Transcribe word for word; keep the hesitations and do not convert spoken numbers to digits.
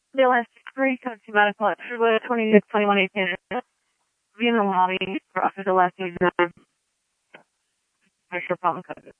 The last three codes to medical at twenty-six twenty-one eighteen. Be in the lobby for after the last exam. Make sure problem code.